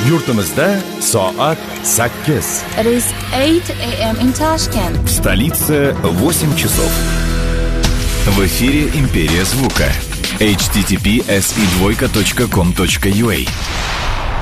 Yurtimizda soat 8. It is 8 a.m. in Tashkent. В столице 8 часов. В эфире «Империя звука». https://com.ua